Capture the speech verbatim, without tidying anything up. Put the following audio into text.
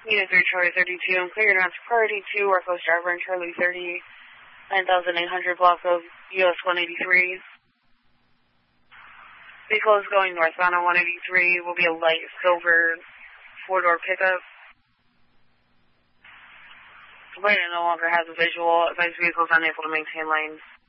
Unit three, Charlie thirty-two, clear your priority two, West driver and Charlie thirty, nine thousand eight hundred block of U S one eighty-three. Vehicle is going northbound on one eighty-three, will be a light silver four-door pickup. The plane no longer has a visual, advised vehicle is unable to maintain lane.